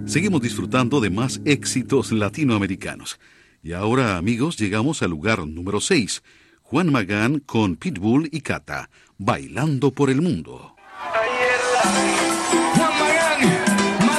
Seguimos disfrutando de más éxitos latinoamericanos. Y ahora, amigos, llegamos al lugar número 6. Juan Magán con Pitbull y Cata, Bailando por el Mundo. Ayer la vi.